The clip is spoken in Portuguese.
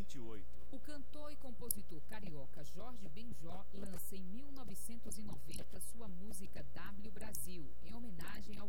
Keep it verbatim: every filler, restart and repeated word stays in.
vinte e oito. O cantor e compositor carioca Jorge Benjó lança em mil novecentos e noventa sua música W Brasil, em homenagem ao